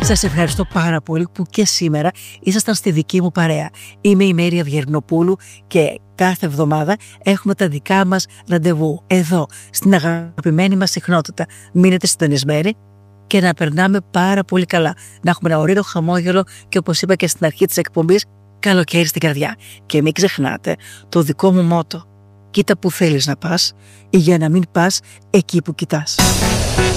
Σας ευχαριστώ πάρα πολύ που και σήμερα ήσασταν στη δική μου παρέα. Είμαι η Μέρη Αυγερνοπούλου και κάθε εβδομάδα έχουμε τα δικά μας ραντεβού εδώ, στην αγαπημένη μας συχνότητα. Μείνετε συντονισμένοι και να περνάμε πάρα πολύ καλά. Να έχουμε ένα ωραίο χαμόγελο και, όπως είπα και στην αρχή της εκπομπής, καλοκαίρι στην καρδιά. Και μην ξεχνάτε το δικό μου μότο. Κοίτα που θέλεις να πας, ή για να μην πας εκεί που κοιτάς.